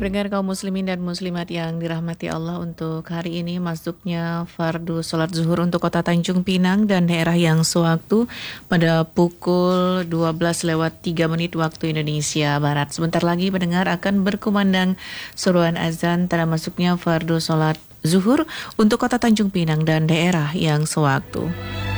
Pendengar kaum muslimin dan muslimat yang dirahmati Allah, untuk hari ini masuknya fardu sholat zuhur untuk kota Tanjung Pinang dan daerah yang sewaktu pada pukul 12:03 waktu Indonesia Barat. Sebentar lagi pendengar akan berkumandang seruan azan tanda masuknya fardu sholat zuhur untuk kota Tanjung Pinang dan daerah yang sewaktu.